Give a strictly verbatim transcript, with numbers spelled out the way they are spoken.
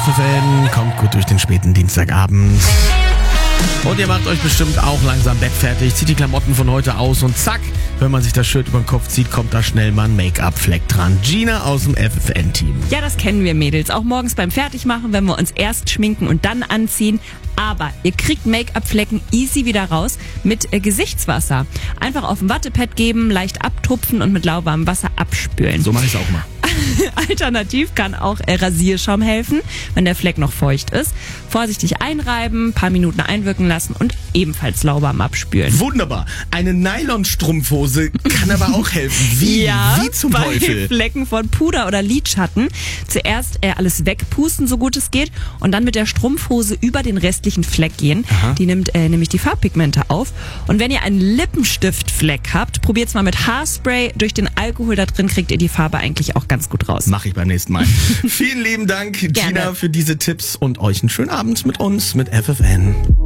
F N, kommt gut durch den späten Dienstagabend. Und ihr macht euch bestimmt auch langsam bettfertig, zieht die Klamotten von heute aus und zack, wenn man sich das Shirt über den Kopf zieht, kommt da schnell mal ein Make-up-Fleck dran. Gina aus dem F F N-Team. Ja, das kennen wir Mädels. Auch morgens beim Fertigmachen, wenn wir uns erst schminken und dann anziehen. Aber ihr kriegt Make-up-Flecken easy wieder raus mit äh, Gesichtswasser. Einfach auf ein Wattepad geben, leicht abtupfen und mit lauwarmem Wasser abspülen. So mache ich es auch mal. Alternativ kann auch äh, Rasierschaum helfen, wenn der Fleck noch feucht ist. Vorsichtig einreiben, paar Minuten einwirken lassen und ebenfalls lauwarm abspülen. Wunderbar. Eine Nylonstrumpfhose kann aber auch helfen. Wie? Ja, Wie zum bei Teufel? Flecken von Puder oder Lidschatten zuerst äh, alles wegpusten, so gut es geht, und dann mit der Strumpfhose über den restlichen Fleck gehen. Aha. Die nimmt äh, nämlich die Farbpigmente auf. Und wenn ihr einen Lippenstiftfleck habt, probiert's mal mit Haarspray. Durch den Alkohol da drin kriegt ihr die Farbe eigentlich auch ganz gut raus. Mache ich beim nächsten Mal. Vielen lieben Dank, Gerne. Gina, für diese Tipps und euch einen schönen Abend mit uns, mit F F N.